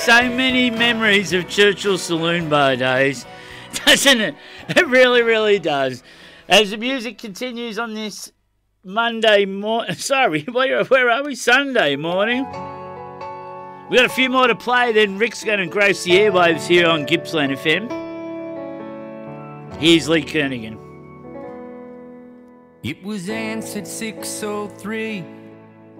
So many memories of Churchill Saloon Bar days, doesn't it? It really, really does. As the music continues on this Monday morning, sorry, where are we? Sunday morning. We got a few more to play, then Rick's going to grace the airwaves here on Gippsland FM. Here's Lee Kernaghan. It was answered 6:03.